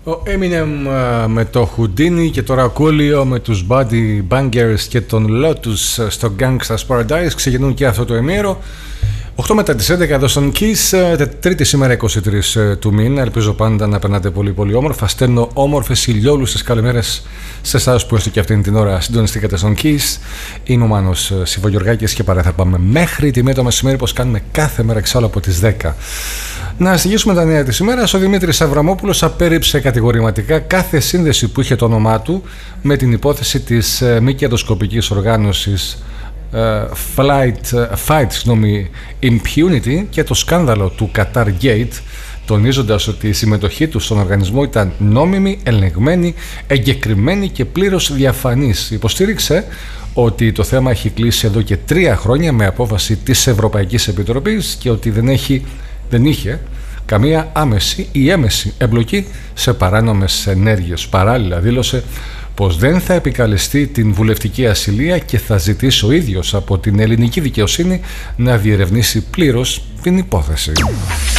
Ο Eminem με το Houdini και το Rakulio με τους Buddy Bangers και τον Lotus στο Gangsta's Paradise ξεκινούν και αυτό το ημίωρο. 8 μετά τις 11 εδώ στον Kiss, τρίτη σήμερα 23 του μήνα. Ελπίζω πάντα να περνάτε πολύ πολύ όμορφα. Στέλνω όμορφες ηλιόλουσες καλημέρες σε εσάς που έστω και αυτήν την ώρα συντονιστήκατε στον Kiss. Είμαι ο Μάνος Σιβογιοργάκης και παρά θα πάμε μέχρι τη 1 το μεσημέρι, όπως κάνουμε κάθε μέρα εξάλλου από τις 10. Να στοιχίσουμε τα νέα της ημέρας. Ο Δημήτρης Αβραμόπουλος απέρριψε κατηγορηματικά κάθε σύνδεση που είχε το όνομά του με την υπόθεση της μη κερδοσκοπικής οργάνωσης Fight Impunity και το σκάνδαλο του Qatar Gate, τονίζοντας ότι η συμμετοχή του στον οργανισμό ήταν νόμιμη, ελεγμένη, εγκεκριμένη και πλήρως διαφανής. Υποστήριξε ότι το θέμα έχει κλείσει εδώ και 3 χρόνια με απόφαση της Ευρωπαϊκής Επιτροπής και ότι δεν είχε καμία άμεση ή έμεση εμπλοκή σε παράνομες ενέργειες. Παράλληλα δήλωσε πως δεν θα επικαλεστεί την βουλευτική ασυλία και θα ζητήσει ο ίδιος από την ελληνική δικαιοσύνη να διερευνήσει πλήρως την υπόθεση.